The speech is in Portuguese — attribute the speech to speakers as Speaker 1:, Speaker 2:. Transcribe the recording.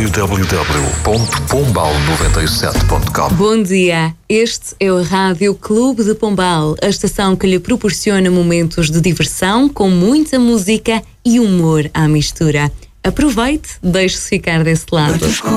Speaker 1: www.pombal97.com.
Speaker 2: Bom dia, este é o Rádio Clube de Pombal, a estação que lhe proporciona momentos de diversão com muita música e humor à mistura. Aproveite, deixe-se ficar desse lado.